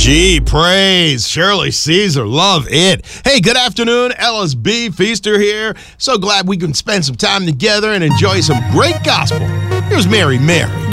Gee, praise. Shirley Caesar, love it. Hey, good afternoon. LSB Feaster here. So glad we can spend some time together and enjoy some great gospel. Here's Mary Mary.